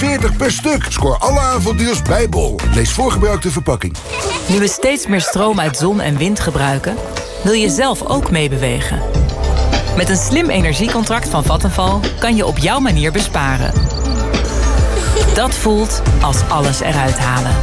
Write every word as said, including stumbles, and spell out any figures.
veertig per stuk. Scoor alle avontures bij Bol. Lees voorgebruikte verpakking. Nu we steeds meer stroom uit zon en wind gebruiken, wil je zelf ook meebewegen. Met een slim energiecontract van Vattenfall kan je op jouw manier besparen. Dat voelt als alles eruit halen.